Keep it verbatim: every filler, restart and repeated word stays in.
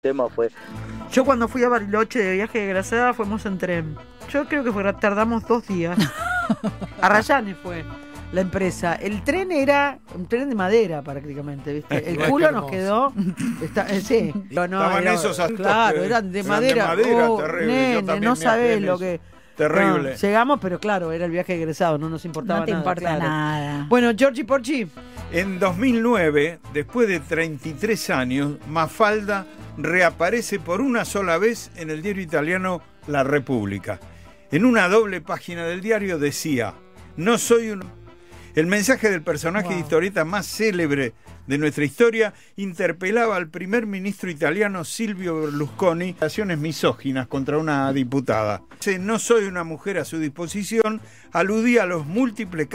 tema fue... Yo cuando fui a Bariloche de viaje de egresada fuimos en tren. Yo creo que fue, tardamos dos días. A Rayanes fue la empresa. El tren era un tren de madera prácticamente, ¿viste? El culo nos quedó. Está, eh, sí. No, no, Estaban era, esos actos claro, que eran de eran madera. de madera, Oh, terrible. nene, Yo también no me sabés apené lo eso. que... Terrible. No, llegamos, pero claro, era el viaje egresado, no nos importaba No te nada. importa claro. nada. Bueno, Giorgi Porci. En dos mil nueve, después de treinta y tres años, Mafalda reaparece por una sola vez en el diario italiano La Repubblica. En una doble página del diario decía: no soy un... El mensaje del personaje Wow. de historieta más célebre de nuestra historia interpelaba al primer ministro italiano Silvio Berlusconi acciones misóginas contra una diputada. Dice: no soy una mujer a su disposición, aludía a los múltiples